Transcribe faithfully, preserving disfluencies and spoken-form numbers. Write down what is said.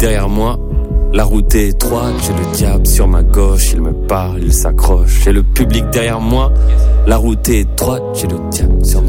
derrière moi. La route est étroite, j'ai le diable sur ma gauche. Il me parle, il s'accroche. J'ai le public derrière moi. La route est étroite, j'ai le diable sur